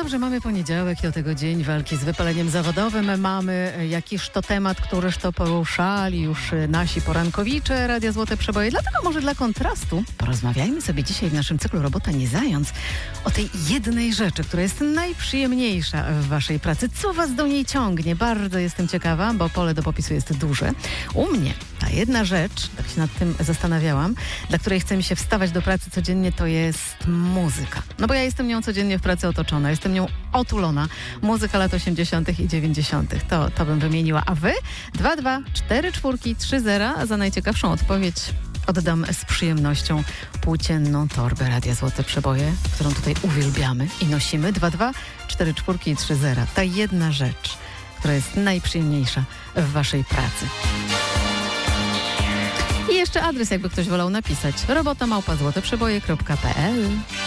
Przypominam, że mamy poniedziałek i do tego dzień walki z wypaleniem zawodowym. Mamy jakiś to temat, któryż to poruszali już nasi porankowicze Radia Złote Przeboje. Dlatego może dla kontrastu porozmawiajmy sobie dzisiaj w naszym cyklu Robota nie zając o tej jednej rzeczy, która jest najprzyjemniejsza w waszej pracy. Co was do niej ciągnie? Bardzo jestem ciekawa, bo pole do popisu jest duże. U mnie ta jedna rzecz, tak się nad tym zastanawiałam, dla której chce mi się wstawać do pracy codziennie, to jest muzyka. No bo ja jestem nią codziennie w pracy otoczona, jestem nią otulona. Muzyka lat 80. i 90. To bym wymieniła. A wy? 2244330 za najciekawszą odpowiedź oddam z przyjemnością płócienną torbę Radia Złote Przeboje, którą tutaj uwielbiamy i nosimy. 2244330. Ta jedna rzecz, która jest najprzyjemniejsza w waszej pracy. I jeszcze adres, jakby ktoś wolał napisać. robota@złoteprzeboje.pl